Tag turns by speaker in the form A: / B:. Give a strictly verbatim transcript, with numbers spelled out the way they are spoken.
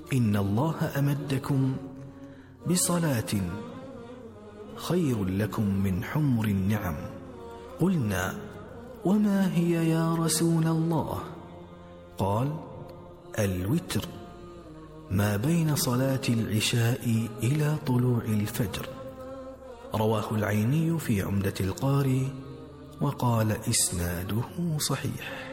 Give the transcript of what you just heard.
A: إن الله أمدكم بصلاة خير لكم من حمر النعم. قلنا: وما هي يا رسول الله؟ قال: الوتر، ما بين صلاة العشاء إلى طلوع الفجر. رواه العيني في عمدة القاري وقال: إسناده صحيح.